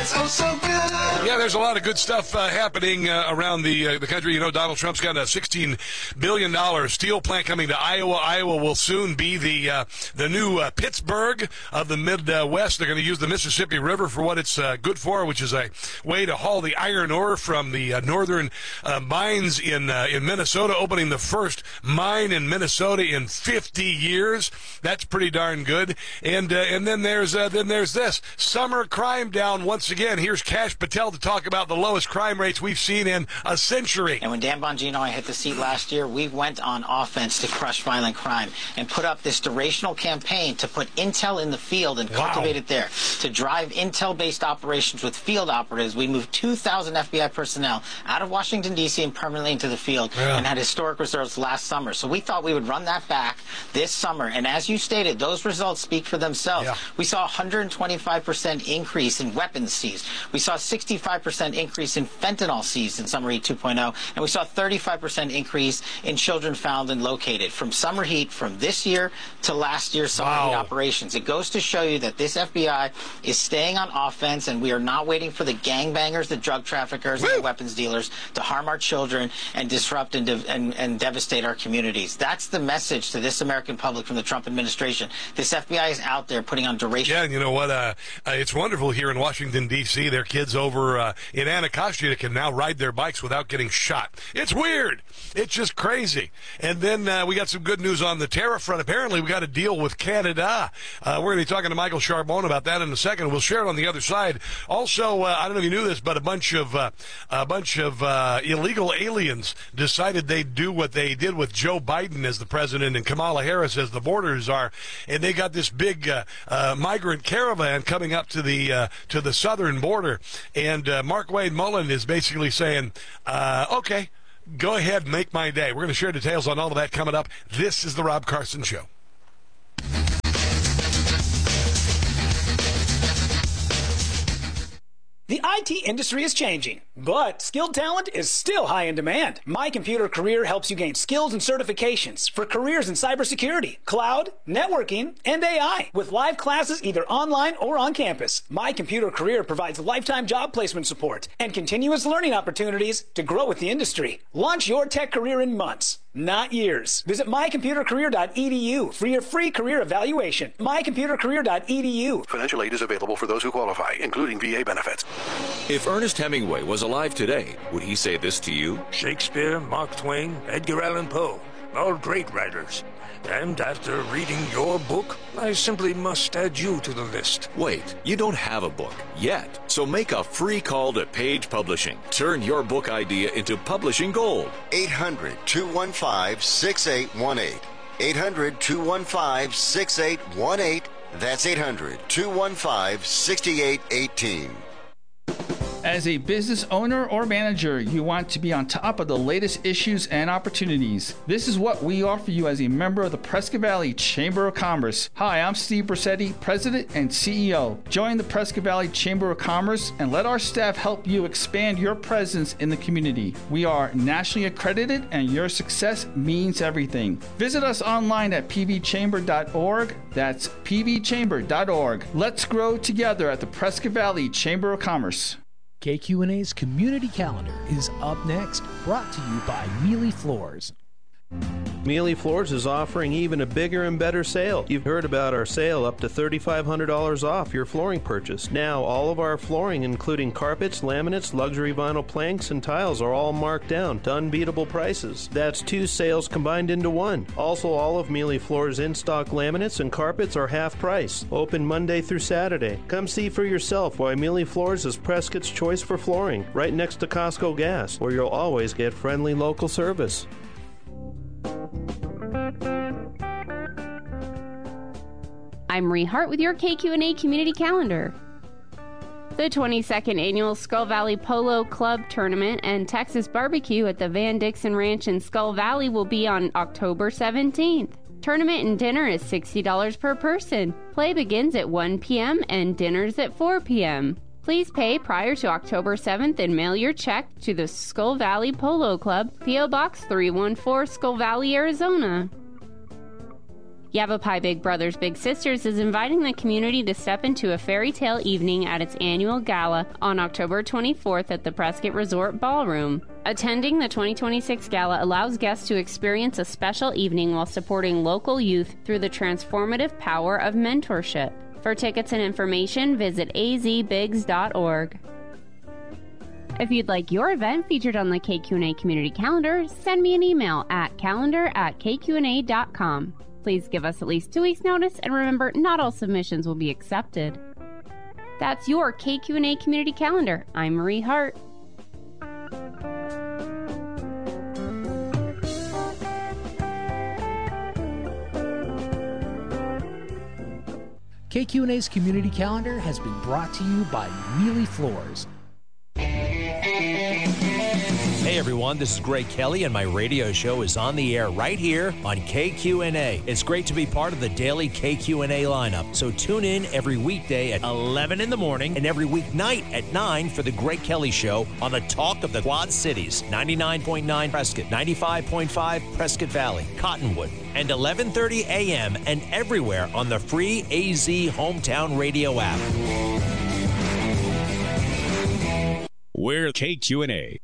It's oh so good. Yeah, there's a lot of good stuff happening around the country. You know, Donald Trump's got a $16 billion steel plant coming to Iowa. Iowa will soon be the new Pittsburgh of the Midwest. They're going to use the Mississippi River for what it's good for, which is a way to haul the iron ore from the northern mines in Minnesota, opening the first mine in Minnesota in 50 years. That's pretty darn good. And then there's this summer crime down once again. Here's Kash Patel to talk about the lowest crime rates we've seen in a century. And when Dan Bongino and I hit the seat last year, we went on offense to crush violent crime and put up this durational campaign to put intel in the field and cultivate it there, to drive intel-based operations with field operatives. We moved 2,000 FBI personnel out of Washington, D.C. and permanently into the field and had historic results last summer. So we thought we would run that back this summer. And as you stated, those results speak for themselves. Yeah. We saw a 125% increase in weapons seized. We saw a 65% increase in fentanyl seized in Summer Heat 2.0, and we saw a 35% increase in children found and located from Summer Heat from this year to last year's Summer Heat operations. It goes to show you that this FBI is staying on offense, and we are not waiting for the gangbangers, the drug traffickers, and the weapons dealers to harm our children and disrupt and devastate our communities. That's the message to this American public from the Trump administration. This FBI is out there putting on duration. Yeah, and you know what? It's wonderful here in Washington, D.C. There are kids over in Anacostia that can now ride their bikes without getting shot. It's weird. It's just crazy. And then we got some good news on the tariff front. Apparently, we got a deal with Canada. We're going to be talking to Michael Charbonne about that in a second. We'll share it on the other side. Also, I don't know if you knew this, but a bunch of illegal aliens decided they'd do what they did with Joe Biden as the president and Kamala Harris as the borders are, and they got this big migrant caravan coming up to the southern border. And Mark Wade Mullen is basically saying, okay, go ahead, make my day. We're going to share details on all of that coming up. This is the Rob Carson Show. The IT industry is changing, but skilled talent is still high in demand. My Computer Career helps you gain skills and certifications for careers in cybersecurity, cloud, networking, and AI, with live classes either online or on campus. My Computer Career provides lifetime job placement support and continuous learning opportunities to grow with the industry. Launch your tech career in months, not years. Visit mycomputercareer.edu for your free career evaluation. mycomputercareer.edu. Financial aid is available for those who qualify, including VA benefits. If Ernest Hemingway was alive today, would he say this to you? Shakespeare, Mark Twain, Edgar Allan Poe, all great writers. And after reading your book, I simply must add you to the list. Wait, you don't have a book yet. So make a free call to Page Publishing. Turn your book idea into publishing gold. 800-215-6818. 800-215-6818. That's 800-215-6818. As a business owner or manager, you want to be on top of the latest issues and opportunities. This is what we offer you as a member of the Prescott Valley Chamber of Commerce. Hi, I'm Steve Brissetti, President and CEO. Join the Prescott Valley Chamber of Commerce and let our staff help you expand your presence in the community. We are nationally accredited and your success means everything. Visit us online at pvchamber.org. That's pvchamber.org. Let's grow together at the Prescott Valley Chamber of Commerce. KQNA's Community Calendar is up next, brought to you by Mealy Floors. Mealy Floors is offering even a bigger and better sale. You've heard about our sale up to $3,500 off your flooring purchase. Now, all of our flooring, including carpets, laminates, luxury vinyl planks, and tiles, are all marked down to unbeatable prices. That's two sales combined into one. Also, all of Mealy Floors' in-stock laminates and carpets are half price. Open Monday through Saturday. Come see for yourself why Mealy Floors is Prescott's choice for flooring, right next to Costco Gas, where you'll always get friendly local service. I'm Marie Hart with your KQNA Community Calendar. The 22nd Annual Skull Valley Polo Club Tournament and Texas Barbecue at the Van Dixon Ranch in Skull Valley will be on October 17th. Tournament and dinner is $60 per person. Play begins at 1 p.m. and dinner's at 4 p.m. Please pay prior to October 7th and mail your check to the Skull Valley Polo Club, P.O. Box 314, Skull Valley, Arizona. Yavapai Big Brothers Big Sisters is inviting the community to step into a fairy tale evening at its annual gala on October 24th at the Prescott Resort Ballroom. Attending the 2026 gala allows guests to experience a special evening while supporting local youth through the transformative power of mentorship. For tickets and information, visit azbigs.org. If you'd like your event featured on the KQ&A community calendar, send me an email at calendar@kqna.com. Please give us at least 2 weeks' notice, and remember, not all submissions will be accepted. That's your KQ&A community calendar. I'm Marie Hart. KQ&A's community calendar has been brought to you by Mealy Floors. Hey everyone, this is Greg Kelly, and my radio show is on the air right here on KQ&A. It's great to be part of the daily KQ&A lineup, so tune in every weekday at 11 in the morning and every weeknight at 9 for the Greg Kelly Show on the Talk of the Quad Cities, 99.9 Prescott, 95.5 Prescott Valley, Cottonwood, and 11:30 a.m. and everywhere on the free AZ Hometown Radio app. We're KQ&A.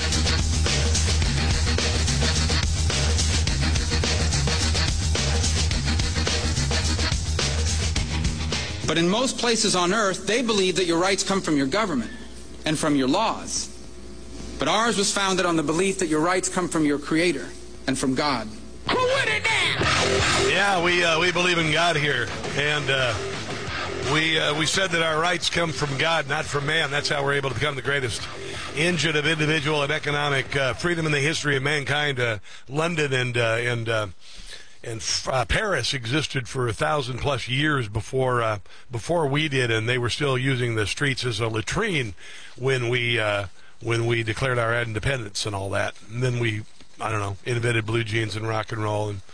But in most places on earth, they believe that your rights come from your government and from your laws. But ours was founded on the belief that your rights come from your Creator and from God. Yeah, we believe in God here, and we said that our rights come from God, not from man. That's how we're able to become the greatest engine of individual and economic freedom in the history of mankind. London and Paris existed for 1,000+ years before we did, and they were still using the streets as a latrine when we declared our independence and all that. And then we, invented blue jeans and rock and roll and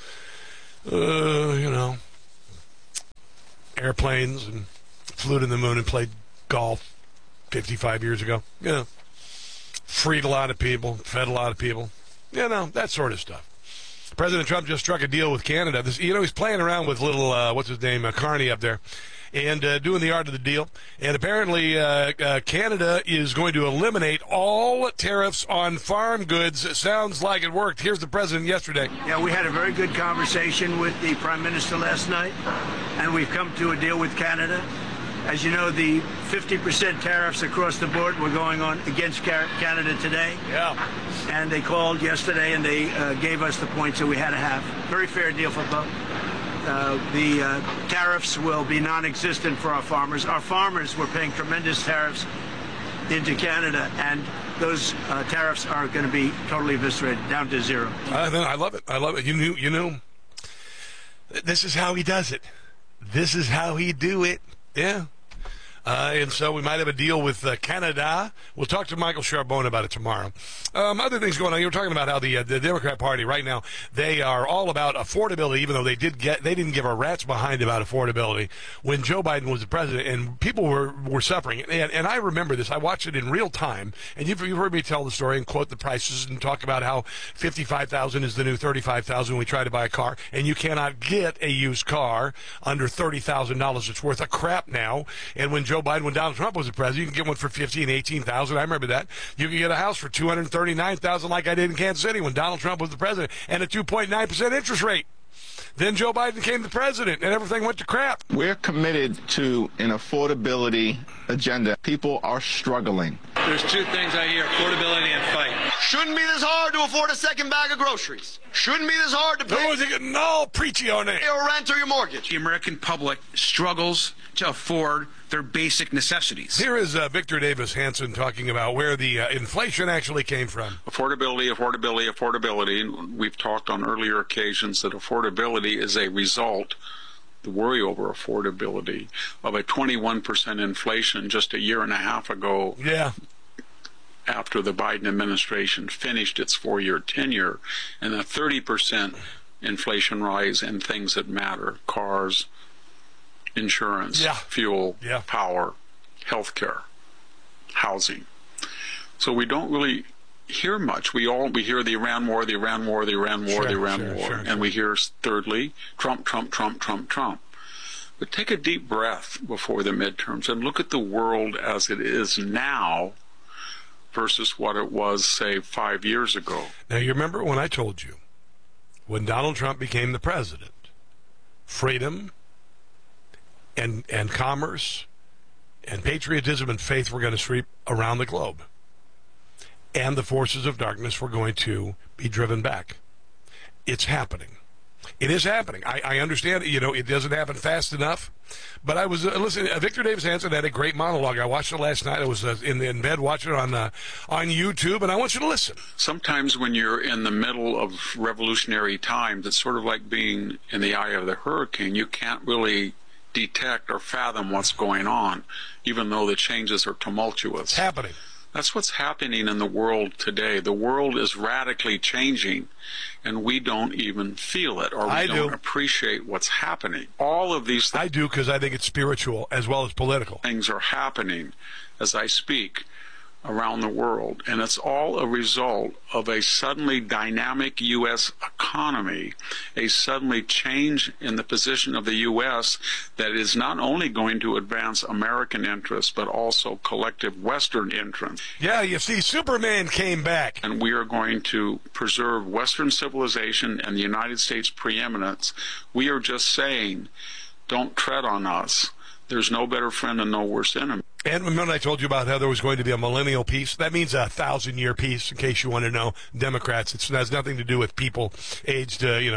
airplanes and flew to the moon and played golf 55 years ago. Freed a lot of people, fed a lot of people, that sort of stuff. President Trump just struck a deal with Canada. He's playing around with little, what's his name, Carney up there, and doing the art of the deal. And apparently Canada is going to eliminate all tariffs on farm goods. It sounds like it worked. Here's the president yesterday. Yeah, we had a very good conversation with the Prime Minister last night, and we've come to a deal with Canada. As you know, the 50% tariffs across the board were going on against Canada today. Yeah. And they called yesterday, and they gave us the points that we had to have. Very fair deal for both. The tariffs will be non-existent for our farmers. Our farmers were paying tremendous tariffs into Canada, and those tariffs are going to be totally eviscerated, down to zero. I love it. I love it. You knew. This is how he does it. This is how he do it. Yeah. And so we might have a deal with Canada. We'll talk to Michael Charbonne about it tomorrow. Other things going on. You were talking about how the Democrat Party right now, they are all about affordability, even though they didn't give a rat's behind about affordability when Joe Biden was the president, and people were suffering. And I remember this. I watched it in real time, and you've heard me tell the story and quote the prices and talk about how $55,000 is the new $35,000 when we try to buy a car, and you cannot get a used car under $30,000. It's worth a crap now. And when Joe Biden, when Donald Trump was the president, you can get one for $15,000 and $18,000. I remember that. You can get a house for $239,000 like I did in Kansas City when Donald Trump was the president, and a 2.9% interest rate. Then Joe Biden became the president, and everything went to crap. We're committed to an affordability agenda. People are struggling. There's two things I hear, affordability and fight. Shouldn't be this hard to afford a second bag of groceries. Shouldn't be this hard to pay no preachione. Your rent or your mortgage. The American public struggles to afford their basic necessities. Here is Victor Davis Hanson talking about where the inflation actually came from. Affordability. We've talked on earlier occasions that affordability is a result, the worry over affordability, of a 21% inflation just a year and a half ago. Yeah. After the Biden administration finished its 4-year tenure, and a 30% inflation rise in things that matter: cars, insurance, fuel, power, healthcare, housing. So we don't really hear much. We hear the Iran war, the Iran war, the Iran war, the Iran war. And we hear, thirdly, Trump, Trump, Trump, Trump, Trump. But take a deep breath before the midterms and look at the world as it is now versus what it was, say, 5 years ago. Now, you remember when I told you, when Donald Trump became the president, freedom and commerce and patriotism and faith were going to sweep around the globe. And the forces of darkness were going to be driven back. It's happening. It is happening. I understand, it doesn't happen fast enough. But I was listening. Victor Davis Hanson had a great monologue. I watched it last night. I was in bed watching it on YouTube, and I want you to listen. Sometimes when you're in the middle of revolutionary times, it's sort of like being in the eye of the hurricane. You can't really detect or fathom what's going on, even though the changes are tumultuous. It's happening. That's what's happening in the world today. The world is radically changing, and we don't even feel it, or we don't appreciate what's happening. All of these things. I do, because I think it's spiritual as well as political. Things are happening as I speak around the world, and it's all a result of a suddenly dynamic U.S. economy, a suddenly change in the position of the U.S. that is not only going to advance American interests, but also collective Western interests. Yeah, you see, Superman came back. And we are going to preserve Western civilization and the United States preeminence. We are just saying, don't tread on us. There's no better friend and no worse enemy. And remember I told you about how there was going to be a millennial peace? That means a 1,000-year peace, in case you want to know. Democrats, it has nothing to do with people aged,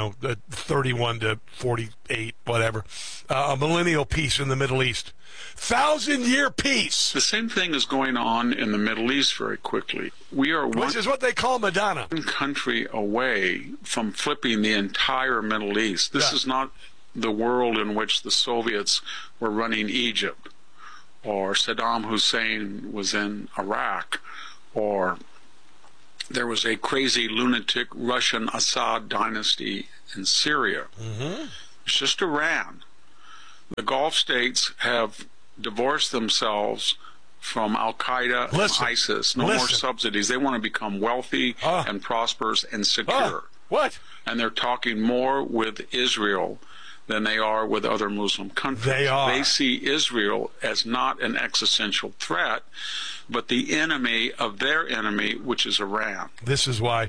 31 to 48, whatever. A millennial peace in the Middle East. 1,000-year peace. The same thing is going on in the Middle East very quickly. We are which is what they call Madonna. One country away from flipping the entire Middle East. This is not the world in which the Soviets were running Egypt, or Saddam Hussein was in Iraq, or there was a crazy lunatic Russian Assad dynasty in Syria. It's just Iran. The Gulf states have divorced themselves from Al-Qaeda and ISIS. No more subsidies. They want to become wealthy and prosperous and secure. What? And they're talking more with Israel than they are with other Muslim countries. They are. They see Israel as not an existential threat, but the enemy of their enemy, which is Iran. This is why,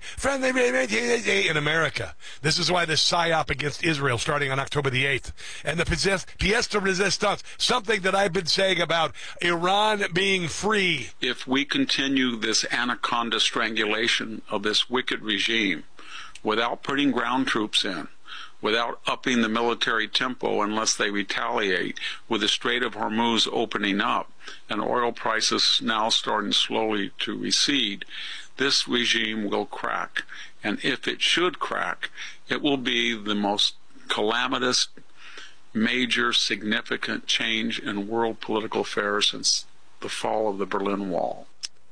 in America, this is why this PSYOP against Israel starting on October the 8th. And the pièce de résistance, something that I've been saying about Iran being free. If we continue this anaconda strangulation of this wicked regime without putting ground troops in, without upping the military tempo unless they retaliate, with the Strait of Hormuz opening up and oil prices now starting slowly to recede, this regime will crack. And if it should crack, it will be the most calamitous, major, significant change in world political affairs since the fall of the Berlin Wall.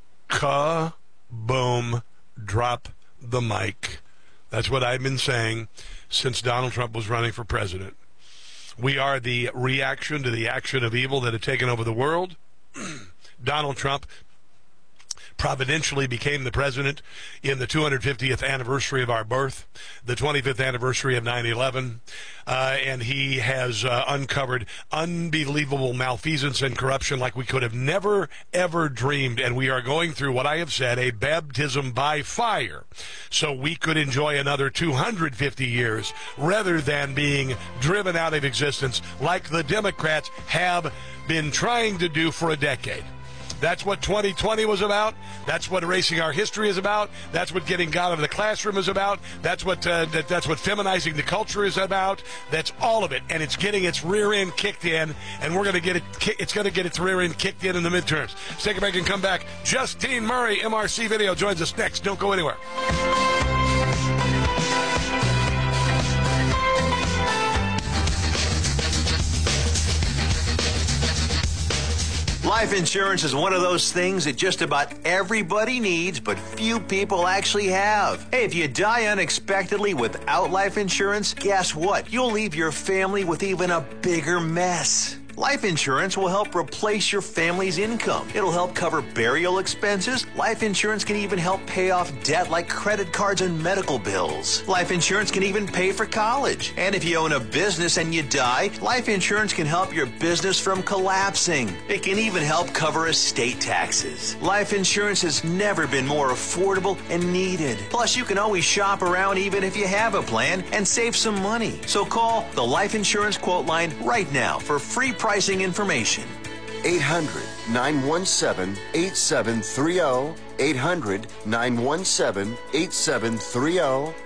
Ka-boom, drop the mic. That's what I've been saying since Donald Trump was running for president. We are the reaction to the action of evil that had taken over the world. Donald Trump providentially became the president in the 250th anniversary of our birth, the 25th anniversary of 9/11, and he has uncovered unbelievable malfeasance and corruption like we could have never, ever dreamed. And we are going through what I have said, a baptism by fire, so we could enjoy another 250 years rather than being driven out of existence like the Democrats have been trying to do for a decade. That's what 2020 was about. That's what erasing our history is about. That's what getting God out of the classroom is about. That's what feminizing the culture is about. That's all of it, and it's getting its rear end kicked in, and we're going to get it. It's going to get its rear end kicked in the midterms. Let's take a break and come back. Justine Murray, MRC Video, joins us next. Don't go anywhere. Life insurance is one of those things that just about everybody needs, but few people actually have. Hey, if you die unexpectedly without life insurance, guess what? You'll leave your family with even a bigger mess. Life insurance will help replace your family's income. It'll help cover burial expenses. Life insurance can even help pay off debt like credit cards and medical bills. Life insurance can even pay for college. And if you own a business and you die, life insurance can help your business from collapsing. It can even help cover estate taxes. Life insurance has never been more affordable and needed. Plus, you can always shop around even if you have a plan and save some money. So call the Life Insurance Quote Line right now for free pricing information. 800-917-8730. 800-917-8730.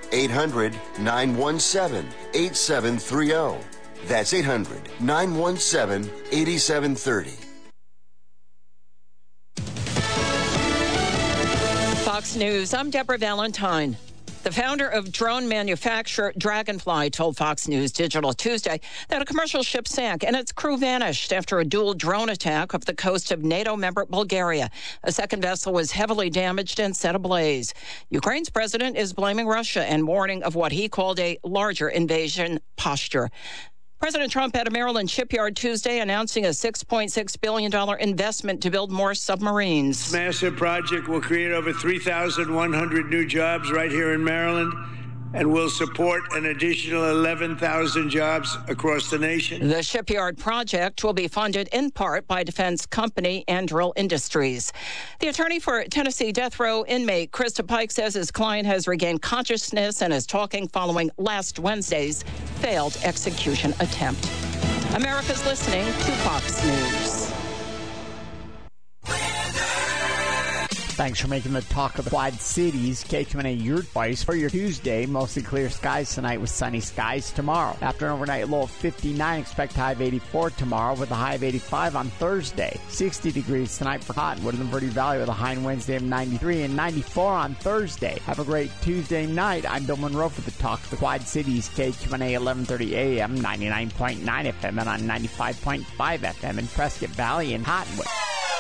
800-917-8730. That's 800-917-8730. Fox News, I'm Deborah Valentine. The founder of drone manufacturer Dragonfly told Fox News Digital Tuesday that a commercial ship sank and its crew vanished after a dual drone attack off the coast of NATO member Bulgaria. A second vessel was heavily damaged and set ablaze. Ukraine's president is blaming Russia and warning of what he called a larger invasion posture. President Trump at a Maryland shipyard Tuesday announcing a $6.6 billion investment to build more submarines. This massive project will create over 3,100 new jobs right here in Maryland and will support an additional 11,000 jobs across the nation. The shipyard project will be funded in part by defense company Anduril Industries. The attorney for Tennessee death row inmate Krista Pike says his client has regained consciousness and is talking following last Wednesday's failed execution attempt. America's listening to Fox News. Thanks for making the talk of the Quad Cities. KQNA, your advice for your Tuesday. Mostly clear skies tonight with sunny skies tomorrow. After an overnight low of 59, expect a high of 84 tomorrow with a high of 85 on Thursday. 60 degrees tonight for Cottonwood and the Verde Valley with a high on Wednesday of 93 and 94 on Thursday. Have a great Tuesday night. I'm Bill Monroe for the talk of the Quad Cities. KQNA 1130 AM, 99.9 FM and on 95.5 FM in Prescott Valley and Cottonwood.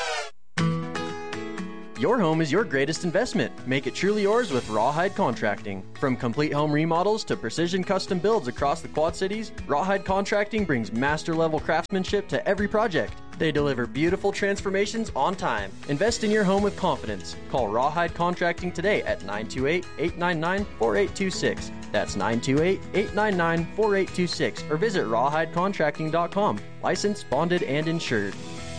Your home is your greatest investment. Make it truly yours with Rawhide Contracting. From complete home remodels to precision custom builds across the Quad Cities, Rawhide Contracting brings master-level craftsmanship to every project. They deliver beautiful transformations on time. Invest in your home with confidence. Call Rawhide Contracting today at 928-899-4826. That's 928-899-4826. Or visit rawhidecontracting.com. Licensed, bonded, and insured.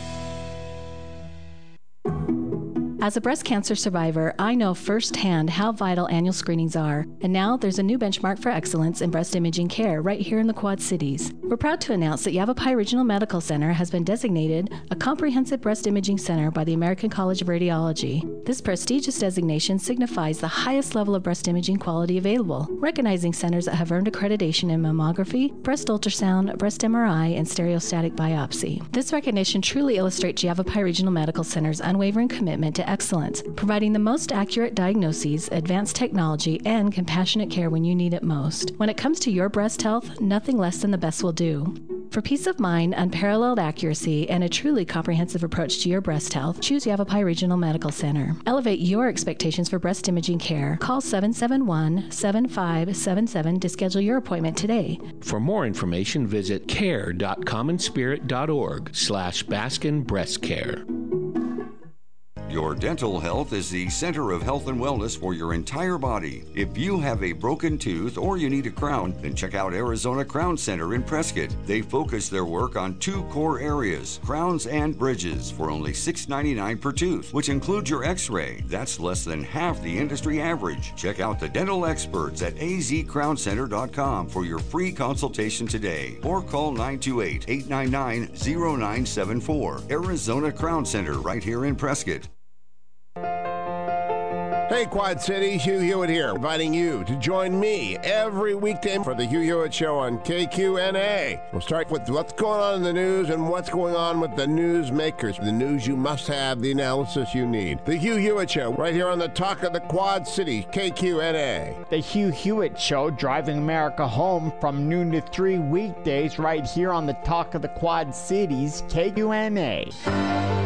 As a breast cancer survivor, I know firsthand how vital annual screenings are. And now there's a new benchmark for excellence in breast imaging care right here in the Quad Cities. We're proud to announce that Yavapai Regional Medical Center has been designated a comprehensive breast imaging center by the American College of Radiology. This prestigious designation signifies the highest level of breast imaging quality available, recognizing centers that have earned accreditation in mammography, breast ultrasound, breast MRI, and stereostatic biopsy. This recognition truly illustrates Yavapai Regional Medical Center's unwavering commitment to excellence, providing the most accurate diagnoses, advanced technology, and compassionate care when you need it most. When it comes to your breast health, nothing less than the best will do. For peace of mind, unparalleled accuracy, and a truly comprehensive approach to your breast health, choose Yavapai Regional Medical Center. Elevate your expectations for breast imaging care. Call 771-7577 to schedule your appointment today. For more information, visit care.commonspirit.org/Baskin Breast Care. Your dental health is the center of health and wellness for your entire body. If you have a broken tooth or you need a crown, then check out Arizona Crown Center in Prescott. They focus their work on two core areas, crowns and bridges, for only $6.99 per tooth, which includes your x-ray. That's less than half the industry average. Check out the dental experts at azcrowncenter.com for your free consultation today, or call 928-899-0974. Arizona Crown Center right here in Prescott. Hey, Quad Cities, Hugh Hewitt here, inviting you to join me every weekday for the Hugh Hewitt Show on KQNA. We'll start with what's going on in the news and what's going on with the news makers. The news you must have, the analysis you need. The Hugh Hewitt Show, right here on the Talk of the Quad Cities, KQNA. The Hugh Hewitt Show, driving America home from noon to 3 weekdays, right here on the Talk of the Quad Cities, KQNA.